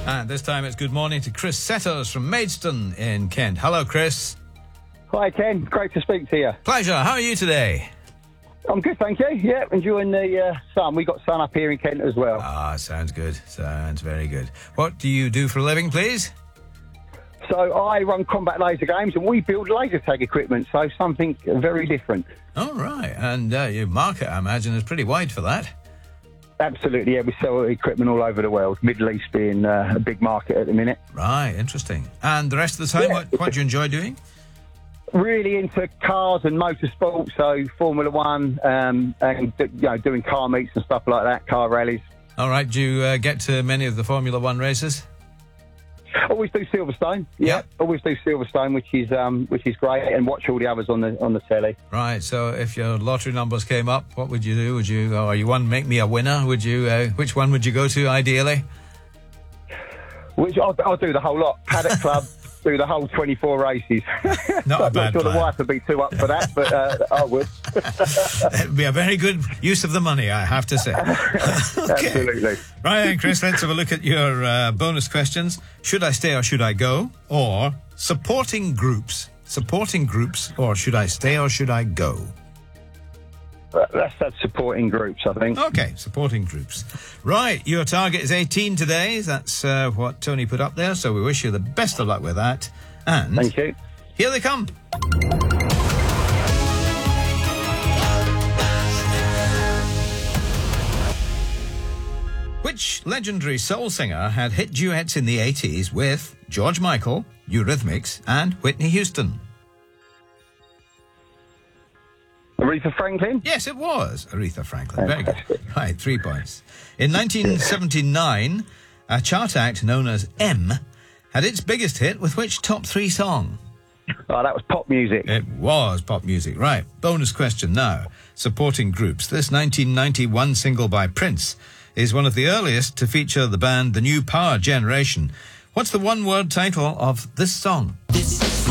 And this time it's good morning to Chris Setters from Maidstone in Kent. Hello, Chris. Hi, Ken. Great to speak to you. Pleasure. How are you today? I'm good, thank you. Yeah, enjoying the sun. We got sun up here in Kent as well. Ah, sounds good. Sounds very good. What do you do for a living, please? So I run combat laser games and we build laser tag equipment, so something very different. Oh, right. And your market, I imagine, is pretty wide for that. Absolutely, yeah. We sell equipment all over the world, Middle East being a big market at the minute. Right, interesting. And the rest of the time, Yeah. what do you enjoy doing? Really into cars and motorsport, so Formula One, and doing car meets and stuff like that, car rallies. All right. Do you get to many of the Formula One races? Always do Silverstone. Yeah. Always do Silverstone, which is great, and watch all the others on the telly. Right. So if your lottery numbers came up, what would you do? Would you, or you want to make me a winner? Would you? Which one would you go to ideally? Which I'll do the whole lot. Paddock Club, do the whole 24 races. Not a I'm bad not sure plan. the wife would be too up for that, but I would. It would be a very good use of the money, I have to say. Okay. Absolutely. Right then, Chris, let's have a look at your bonus questions. Should I stay or should I go? Or supporting groups. Supporting groups, or should I stay or should I go? That's supporting groups, I think. Okay, supporting groups. Right, your target is 18 today. That's what Tony put up there, so we wish you the best of luck with that. And Thank you. here they come. Which legendary soul singer had hit duets in the 80s with George Michael, Eurythmics, and Whitney Houston? Aretha Franklin? Yes, it was Aretha Franklin. Very good. Fantastic. Right, 3 points. In 1979, a chart act known as M had its biggest hit with which top 3 song? Oh, that was pop music. It was pop music. Right, bonus question now. Supporting groups. This 1991 single by Prince is one of the earliest to feature the band The New Power Generation. What's the one-word title of this song? This is